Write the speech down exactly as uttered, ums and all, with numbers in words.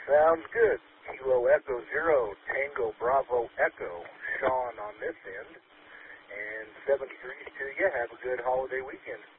Sounds good. Kilo Echo Zero, Tango Bravo Echo, Sean on this end. And seven threes to you. Have a good holiday weekend.